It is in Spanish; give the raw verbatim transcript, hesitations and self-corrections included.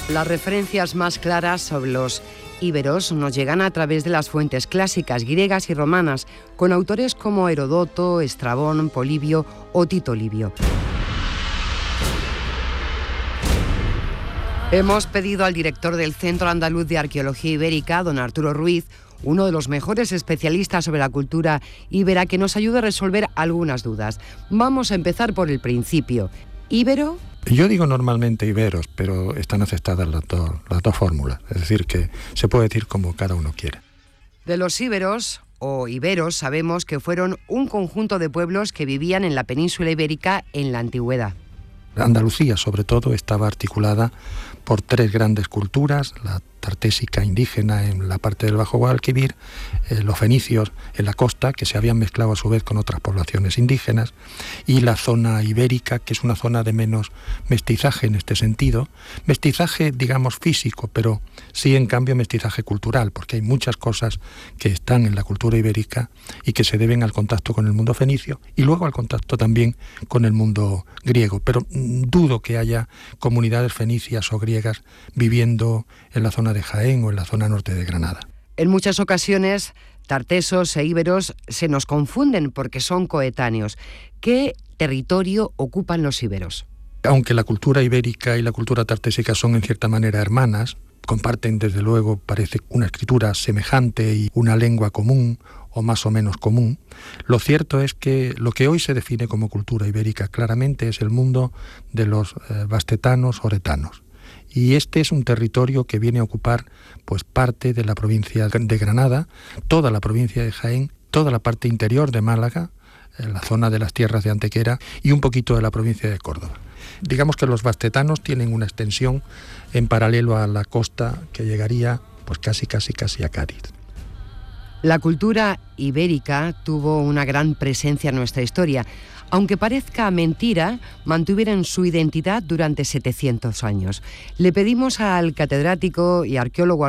Las referencias más claras sobre los íberos nos llegan a través de las fuentes clásicas griegas y romanas, con autores como Herodoto, Estrabón, Polibio o Tito Livio. Hemos pedido al director del Centro Andaluz de Arqueología Ibérica, don Arturo Ruiz, uno de los mejores especialistas sobre la cultura íbera, que nos ayude a resolver algunas dudas. Vamos a empezar por el principio. ¿Íbero? Yo digo normalmente iberos, pero están aceptadas las dos, las dos fórmulas. Es decir, que se puede decir como cada uno quiera. De los íberos o iberos sabemos que fueron un conjunto de pueblos que vivían en la península ibérica en la antigüedad. Andalucía, sobre todo, estaba articulada por tres grandes culturas: la tartésica indígena en la parte del Bajo Guadalquivir, eh, los fenicios en la costa, que se habían mezclado a su vez con otras poblaciones indígenas, y la zona ibérica, que es una zona de menos mestizaje en este sentido, mestizaje, digamos, físico, pero sí, en cambio, mestizaje cultural, porque hay muchas cosas que están en la cultura ibérica y que se deben al contacto con el mundo fenicio y luego al contacto también con el mundo griego, pero mm, dudo que haya comunidades fenicias o griegas viviendo en la zona de Jaén o en la zona norte de Granada. En muchas ocasiones, tartesos e íberos se nos confunden porque son coetáneos. ¿Qué territorio ocupan los íberos? Aunque la cultura ibérica y la cultura tartésica son en cierta manera hermanas, comparten desde luego, parece, una escritura semejante y una lengua común o más o menos común, lo cierto es que lo que hoy se define como cultura ibérica claramente es el mundo de los eh, vastetanos oretanos. Y este es un territorio que viene a ocupar pues parte de la provincia de Granada, toda la provincia de Jaén, toda la parte interior de Málaga, la zona de las tierras de Antequera y un poquito de la provincia de Córdoba. Digamos que los vastetanos tienen una extensión en paralelo a la costa que llegaría pues casi casi casi a Cádiz. La cultura ibérica tuvo una gran presencia en nuestra historia. Aunque parezca mentira, mantuvieron su identidad durante setecientos años. Le pedimos al catedrático y arqueólogo